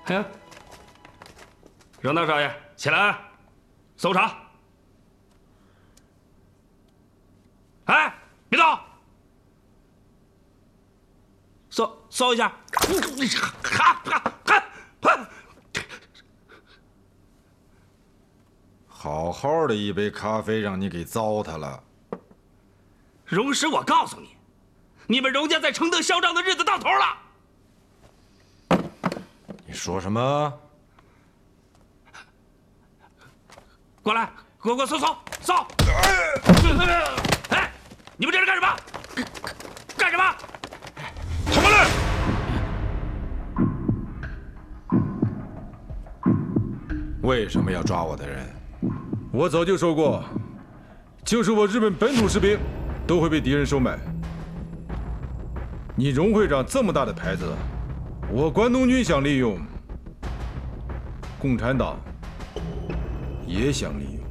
哼，荣大少爷，起来，搜查。哎，别动，搜一下。 好好的一杯咖啡让你给糟蹋了。 荣师，我告诉你，你们荣家在承德嚣张的日子到头了。 你说什么？ 过来，给我搜！哎，你们这是干什么？干什么？什么人？ 为什么要抓我的人？ 我早就说过，就是我日本本土士兵都会被敌人收买。你荣会长这么大的牌子，我关东军想利用，共产党也想利用。